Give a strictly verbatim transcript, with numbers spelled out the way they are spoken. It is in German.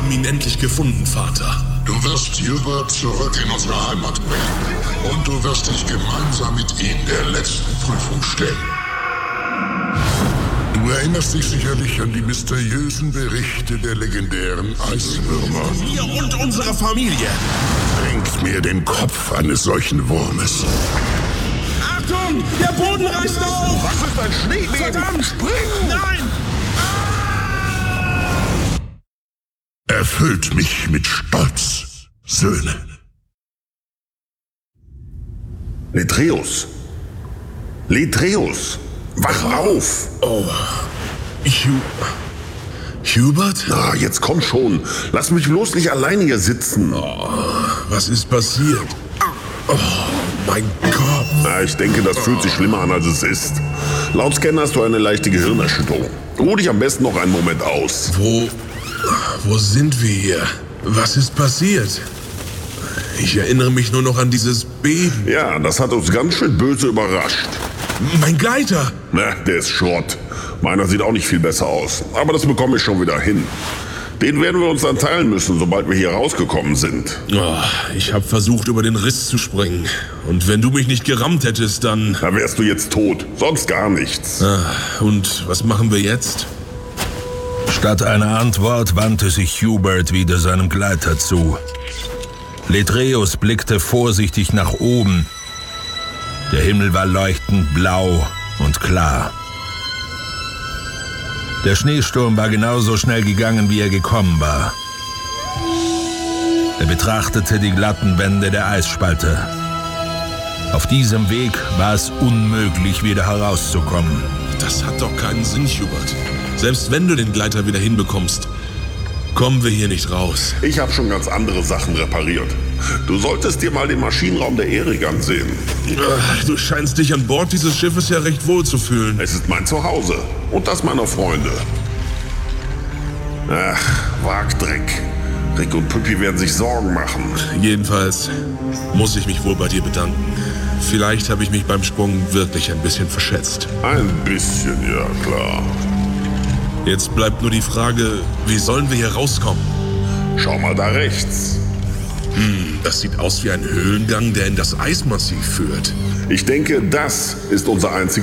haben ihn endlich gefunden, Vater. Du wirst Hubert zurück in unsere Heimat bringen. Und du wirst dich gemeinsam mit ihm der letzten Prüfung stellen. Du erinnerst dich sicherlich an die mysteriösen Berichte der legendären Eiswürmer. Mir und unserer Familie. Bringt mir den Kopf eines solchen Wurmes. Achtung! Der Boden reißt auf! Was ist ein Schneebeben? Verdammt! Spring! Nein! Erfüllt mich mit Stolz, Söhne. Letreus! Letreus! Wach auf! Oh. Hu Hubert? Na, jetzt komm schon. Lass mich bloß nicht alleine hier sitzen. Oh, was ist passiert? Oh, mein Kopf. Na, ich denke, das fühlt sich schlimmer an, als es ist. Laut Scanner hast du eine leichte Gehirnerschütterung. Ruh dich am besten noch einen Moment aus. Wo... Wo sind wir hier? Was ist passiert? Ich erinnere mich nur noch an dieses Beben. Ja, das hat uns ganz schön böse überrascht. Mein Gleiter! Na, der ist Schrott. Meiner sieht auch nicht viel besser aus. Aber das bekomme ich schon wieder hin. Den werden wir uns dann teilen müssen, sobald wir hier rausgekommen sind. Oh, ich habe versucht, über den Riss zu springen. Und wenn du mich nicht gerammt hättest, dann... Da wärst du jetzt tot. Sonst gar nichts. Ah, und was machen wir jetzt? Statt einer Antwort wandte sich Hubert wieder seinem Gleiter zu. Letreus blickte vorsichtig nach oben. Der Himmel war leuchtend blau und klar. Der Schneesturm war genauso schnell gegangen, wie er gekommen war. Er betrachtete die glatten Wände der Eisspalte. Auf diesem Weg war es unmöglich, wieder herauszukommen. Das hat doch keinen Sinn, Hubert. Selbst wenn du den Gleiter wieder hinbekommst, kommen wir hier nicht raus. Ich habe schon ganz andere Sachen repariert. Du solltest dir mal den Maschinenraum der Erik ansehen. Ach, du scheinst dich an Bord dieses Schiffes ja recht wohl zu fühlen. Es ist mein Zuhause und das meiner Freunde. Ach, Wagdreck. Rick und Püppi werden sich Sorgen machen. Jedenfalls muss ich mich wohl bei dir bedanken. Vielleicht habe ich mich beim Sprung wirklich ein bisschen verschätzt. Ein bisschen, ja klar. Jetzt bleibt nur die Frage, wie sollen wir hier rauskommen? Schau mal da rechts. Hm, das sieht aus wie ein Höhlengang, der in das Eismassiv führt. Ich denke, das ist unser einziger